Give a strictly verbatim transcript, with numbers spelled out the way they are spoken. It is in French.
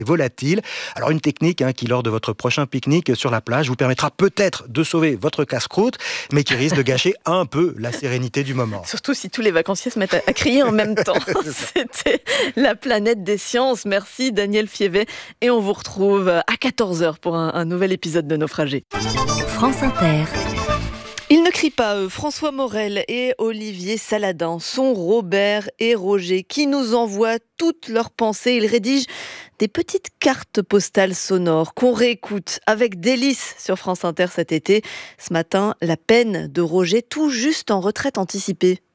volatile. Alors une technique hein, qui, lors de votre prochain pique-nique sur la plage, vous permettra peut-être de sauver votre casse-croûte, mais qui risque de gâcher un peu la sérénité du moment. Surtout si tous les vacanciers se mettent à, à crier en même temps. C'était la planète des sciences. Merci Daniel Fievet. Et on vous retrouve à quatorze heures pour un, un nouvel épisode de Naufragés. France Inter. Ils ne crient pas, eux. François Morel et Olivier Saladin sont Robert et Roger qui nous envoient toutes leurs pensées. Ils rédigent des petites cartes postales sonores qu'on réécoute avec délice sur France Inter cet été. Ce matin, la peine de Roger, tout juste en retraite anticipée.